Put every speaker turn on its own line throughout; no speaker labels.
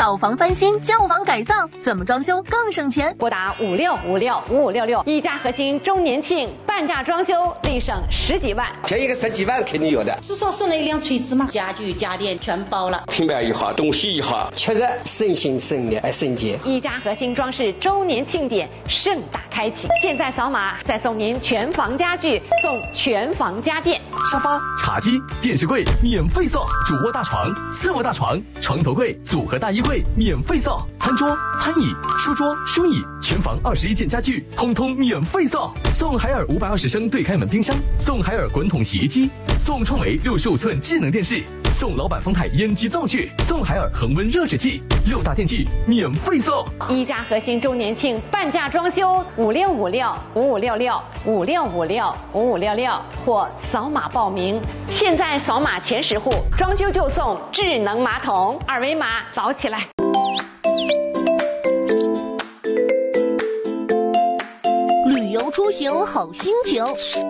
扫房翻新、旧房改造，怎么装修更省钱？
拨打56565566，一家核心周年庆半价装修，立省10几万。
便宜个10几万肯定有的。
是说送了一辆锤子吗？家具家电全包了，
平板一好，东西一好，
确实省心省力省节。
一家核心装饰周年庆典盛大开启，现在扫码再送您全房家具，送全房家电，
沙发、茶几、电视柜免费送，主卧大床、次卧大床、床头柜、组合大衣柜免费送，餐桌、餐椅、书桌、书椅，全房21件家具通通免费送，送海尔520升对开门冰箱，送海尔滚筒洗衣机，送创维65寸智能电视，送老板丰泰烟机灶具，送海尔恒温热水器，6大电器免费送。
一家核心周年庆半价装修，565655665656或扫码报名。现在扫码前10户，装修就送智能马桶，二维码扫起来。
旅游出行好心情，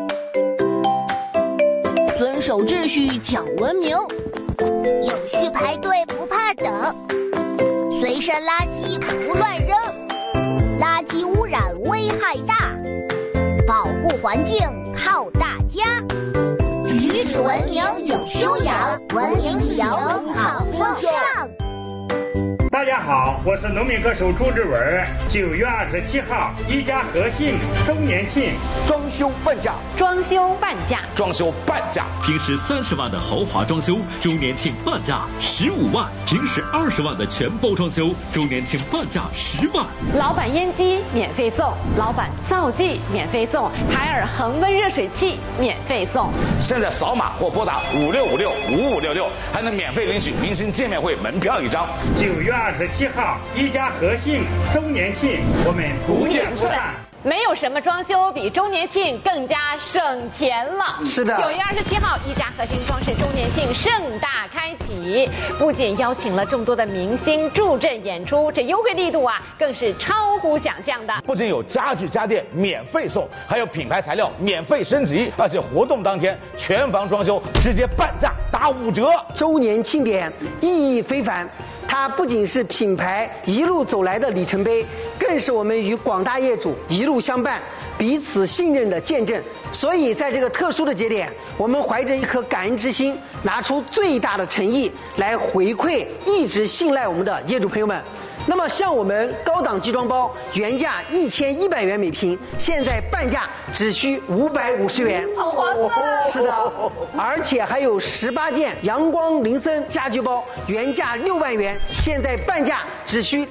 遵守秩序讲文明，有序排队不怕等，随身垃圾不乱扔，垃圾污染危害大，保护环境靠大家，举止文明有修养，文明旅游好风尚。
大家好，我是农民歌手朱志文。9月27号，一家核心周年庆，
装修半价，
装修半价，
装修半价。
平时30万的豪华装修，周年庆半价15万；平时20万的全包装修，周年庆半价10万。
老板烟机免费送，老板灶具免费送，海尔恒温热水器免费送。
现在扫码或拨打56565566，还能免费领取明星见面会门票1张。
9月27号，一家核心周年庆，我们不见不散。
没有什么装修比周年庆更加省钱了。
是的。
9月27号，一家核心装饰周年庆盛大开启，不仅邀请了众多的明星助阵演出，这优惠力度啊，更是超乎想象的。
不仅有家具家电免费送，还有品牌材料免费升级，而且活动当天全房装修直接半价打5折。
周年庆典意义非凡。它不仅是品牌一路走来的里程碑，更是我们与广大业主一路相伴、彼此信任的见证。所以在这个特殊的节点，我们怀着一颗感恩之心，拿出最大的诚意来回馈一直信赖我们的业主朋友们。那么像我们高档集装包原价1100元每平，现在半价只需550元，
好划算。
是的，而且还有18件阳光林森家居包，原价6万元，现在半价只需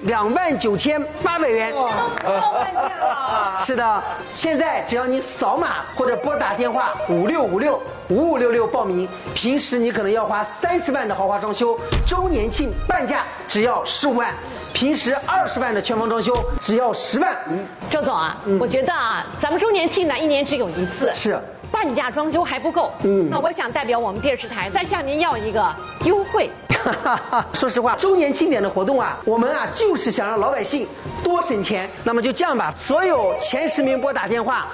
29800元。
都到半价了。
是的，现在只要你扫码或者拨打电话56565566报名，平时你可能要花30万的豪华装修，周年庆半价只要15万。平时20万的全房装修只要10万。
周总啊，我觉得啊，咱们周年庆呢1年只有1次，
是
半价装修还不够。那我想代表我们电视台再向您要一个优惠。
说实话，周年庆典的活动啊，我们啊就是想让老百姓多省钱。那么就这样吧，所有前10名拨打电话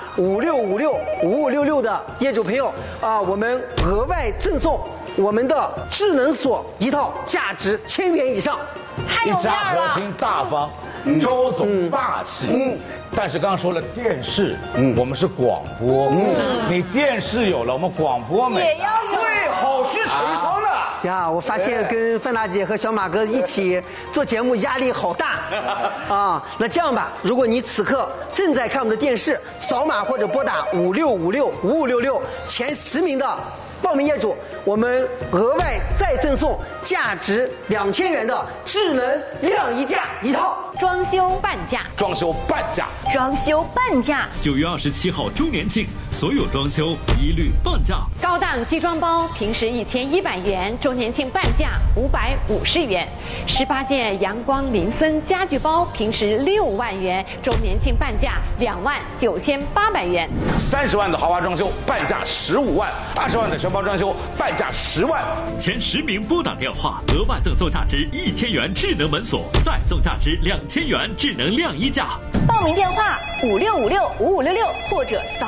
56565566的业主朋友啊，我们额外赠送我们的智能锁一套，价值1000元以上。
太有面儿了。
一家核心大方，周总霸气。但是刚刚说了电视，我们是广播，你电视有了，我们广播没了，
也要有。
对，好事成双了。
呀，我发现跟范大姐和小马哥一起做节目压力好大啊！那这样吧，如果你此刻正在看我们的电视，扫码或者拨打56565566，前10名的报名业主，我们额外再赠送价值2000元的智能晾衣架一套。
装修半价，
装修半价，
装修半价。
9月27号周年庆，所有装修一律半价。
高档集装包平时1100元，周年庆半价550元。18件阳光林森家具包平时6万元，周年庆半价29800元。
30万的豪华装修半价15万，20万的全包装修半价10万。
前10名拨打电话，额外赠送价值1000元智能门锁，再送价值2000元智能晾衣架。
报名电话56565566或者扫